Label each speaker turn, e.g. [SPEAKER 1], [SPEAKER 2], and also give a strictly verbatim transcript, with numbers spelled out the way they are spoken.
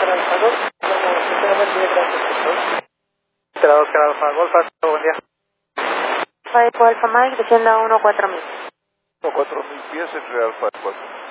[SPEAKER 1] Oscar Alfa Golf.
[SPEAKER 2] Oscar Alfa Golf, buen día.
[SPEAKER 3] Alfa Alfa Mike, descienda uno cuatro mil.
[SPEAKER 4] uno cuatro mil pies entre Alfa cuatro.